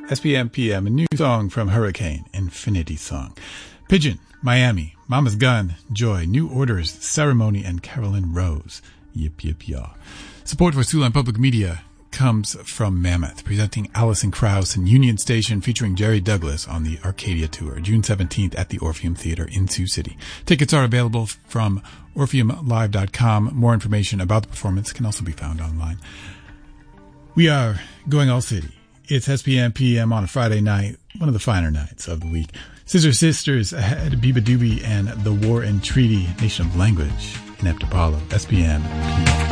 SPM PM, a new song from Hurricane, Infinity Song. Pigeon, Miami, Mama's Gun, Joy, New Orders, Ceremony, and Carolyn Rose. Yip, yip, yaw. Support for Siouxland Public Media comes from Mammoth, presenting Alison Krauss and Union Station featuring Jerry Douglas on the Arcadia Tour, June 17th at the Orpheum Theater in Sioux City. Tickets are available from orpheumlive.com. More information about the performance can also be found online. We are going all city. It's SPM PM on a Friday night, one of the finer nights of the week. Scissor Sisters had Biba Doobie and The War and Treaty, Nation of Language, Inept Apollo, SPM PM.